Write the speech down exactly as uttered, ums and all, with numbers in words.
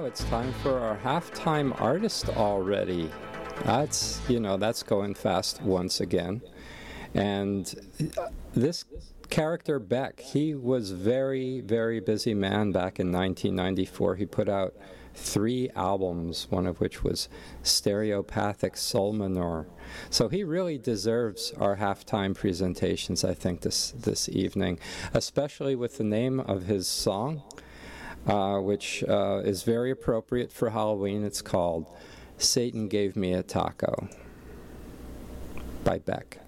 it's time for our halftime artist already. That's, you know, that's going fast once again. And this character, Beck, he was very, very busy man back in nineteen ninety-four. He put out three albums, one of which was Stereopathic Sol Minor. So he really deserves our halftime presentations, I think, this, this evening, especially with the name of his song, uh, which uh, is very appropriate for Halloween. It's called Satan Gave Me a Taco by Beck.